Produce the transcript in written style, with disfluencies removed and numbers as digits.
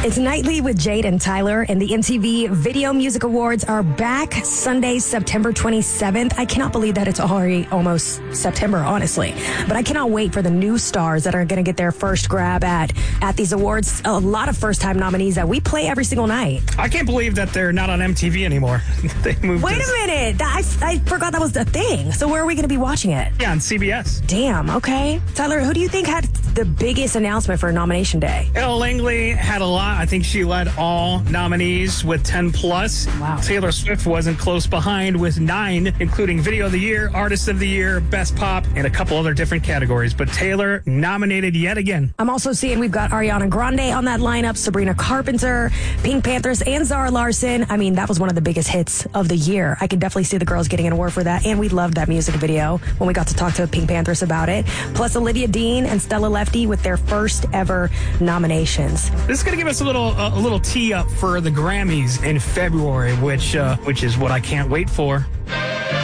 It's Nightly with Jade and Tyler, and the MTV Video Music Awards are back Sunday, September 27th. I cannot believe that it's already almost September, honestly. But I cannot wait for the new stars that are going to get their first grab at these awards. A lot of first-time nominees that we play every single night. I can't believe that they're not on MTV anymore. They moved. Wait a minute. I forgot that was the thing. So where are we going to be watching it? Yeah, on CBS. Damn, okay. Tyler, who do you think had the biggest announcement for nomination day? Elle Langley had a lot. I think she led all nominees with 10 plus. Wow. Taylor Swift wasn't close behind with 9, including Video of the Year, Artist of the Year, Best Pop, and a couple other different categories. But Taylor nominated yet again. I'm also seeing we've got Ariana Grande on that lineup, Sabrina Carpenter, Pink Panthers, and Zara Larsson. I mean, that was one of the biggest hits of the year. I could definitely see the girls getting an award for that. And we loved that music video when we got to talk to Pink Panthers about it. Plus Olivia Dean and Stella Lefty with their first ever nominations. This is going to give us a little tee up for the Grammys in February, which is what I can't wait for.